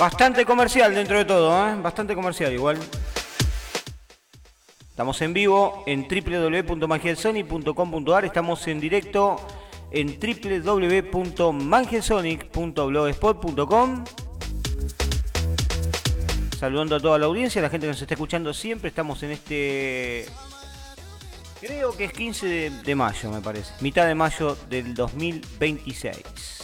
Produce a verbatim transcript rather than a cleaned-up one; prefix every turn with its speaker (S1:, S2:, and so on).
S1: Bastante comercial dentro de todo, ¿eh? Bastante comercial igual. Estamos en vivo en w w w punto mangielsonic punto com punto a r. Estamos en directo en w w w punto mangielsonic punto blogspot punto com. Saludando a toda la audiencia, a la gente que nos está escuchando siempre. Estamos en este... creo que es quince de mayo, me parece. Mitad de mayo del dos mil veintiséis.